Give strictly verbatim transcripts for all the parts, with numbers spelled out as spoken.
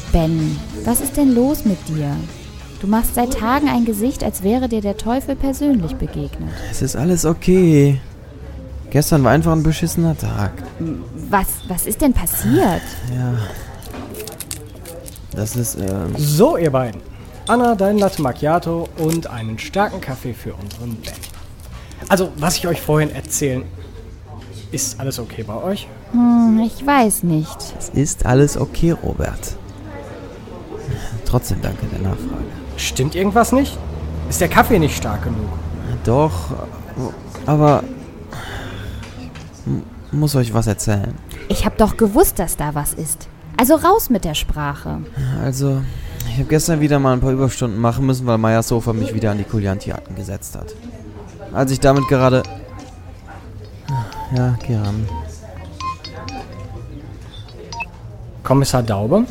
Ben, was ist denn los mit dir? Du machst seit Tagen ein Gesicht, als wäre dir der Teufel persönlich begegnet. Es ist alles okay. Gestern war einfach ein beschissener Tag. Was, was ist denn passiert? Ja. Das ist, ähm... So, ihr beiden. Anna, dein Latte Macchiato und einen starken Kaffee für unseren Ben. Also, was ich euch vorhin erzählen... Ist alles okay bei euch? Hm, ich weiß nicht. Es ist alles okay, Robert. Trotzdem danke der Nachfrage. Stimmt irgendwas nicht? Ist der Kaffee nicht stark genug? Doch, aber... Ich muss euch was erzählen. Ich hab doch gewusst, dass da was ist. Also raus mit der Sprache. Also, ich habe gestern wieder mal ein paar Überstunden machen müssen, weil Meyers Sofa mich wieder an die Kuljanti-Akten gesetzt hat. Als ich damit gerade... Ja, geh ran. Kommissar Daube?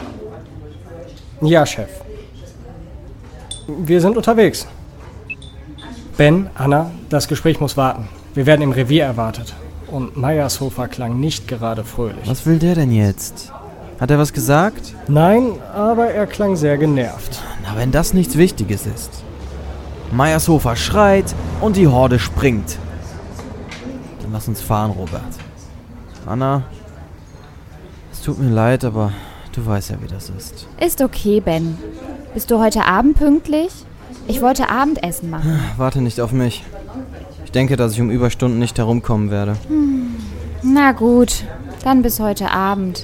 Ja, Chef. Wir sind unterwegs. Ben, Anna, das Gespräch muss warten. Wir werden im Revier erwartet. Und Meyers Hofer klang nicht gerade fröhlich. Was will der denn jetzt? Hat er was gesagt? Nein, aber er klang sehr genervt. Na, wenn das nichts Wichtiges ist. Meyers Hofer schreit und die Horde springt. Dann lass uns fahren, Robert. Anna, es tut mir leid, aber du weißt ja, wie das ist. Ist okay, Ben. Bist du heute Abend pünktlich? Ich wollte Abendessen machen. Warte nicht auf mich. Ich denke, dass ich um Überstunden nicht herumkommen werde. Hm. Na gut, dann bis heute Abend.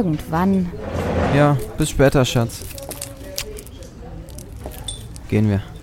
Irgendwann. Ja, bis später, Schatz. Gehen wir.